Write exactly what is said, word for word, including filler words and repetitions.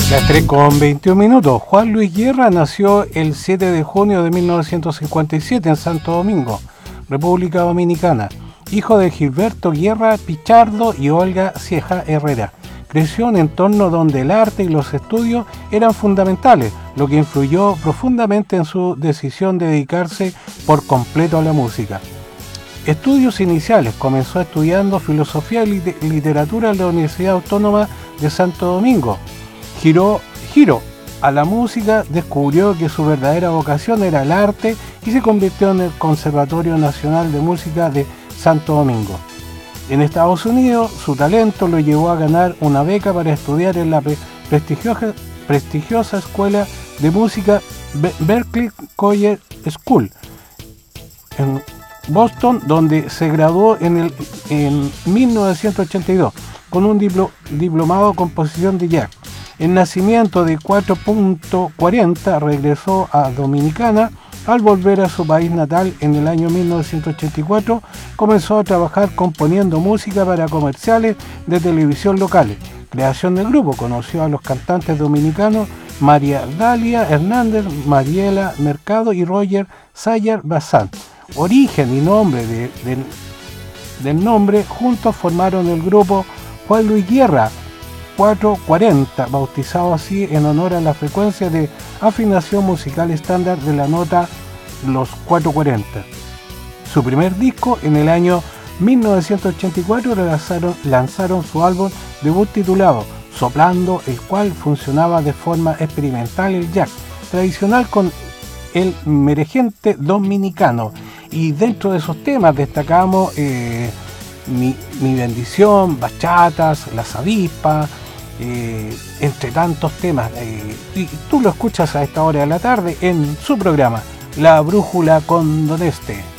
Las tres con veintiún minutos. Juan Luis Guerra nació el siete de junio de mil novecientos cincuenta y siete en Santo Domingo, República Dominicana. Hijo de Gilberto Guerra Pichardo y Olga Cieja Herrera. Creció en un entorno donde el arte y los estudios eran fundamentales, lo que influyó profundamente en su decisión de dedicarse por completo a la música. Estudios iniciales. Comenzó estudiando filosofía y literatura en la Universidad Autónoma de Santo Domingo. Giró, giró a la música, descubrió que su verdadera vocación era el arte y se convirtió en el Conservatorio Nacional de Música de Santo Domingo. En Estados Unidos, su talento lo llevó a ganar una beca para estudiar en la prestigiosa, prestigiosa escuela de música Berklee College School en Boston, donde se graduó en, el, en mil novecientos ochenta y dos con un diplo, diplomado en composición de jazz. El nacimiento de cuatro punto cuarenta regresó a Dominicana. Al volver a su país natal en el año mil novecientos ochenta y cuatro, comenzó a trabajar componiendo música para comerciales de televisión locales. Creación del grupo, conoció a los cantantes dominicanos María Dalia Hernández, Mariela Mercado y Roger Sayer Bazán. Origen y nombre de, de, del nombre, juntos formaron el grupo Juan Luis Guerra cuatrocientos cuarenta, bautizado así en honor a la frecuencia de afinación musical estándar de la nota los cuatrocientos cuarenta. Su primer disco, en el año mil novecientos ochenta y cuatro, lanzaron, lanzaron su álbum debut titulado Soplando, el cual funcionaba de forma experimental el jazz tradicional con el merengue dominicano. Y dentro de esos temas destacamos eh, mi, mi bendición, bachatas, las avispas, Eh, entre tantos temas, eh, y tú lo escuchas a esta hora de la tarde en su programa La Brújula con Don Este.